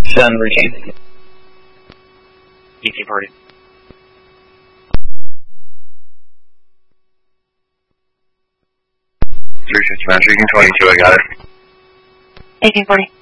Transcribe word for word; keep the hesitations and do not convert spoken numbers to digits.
Send routine. eighteen party. three fifty, man. twenty-two, I got it. eighteen forty.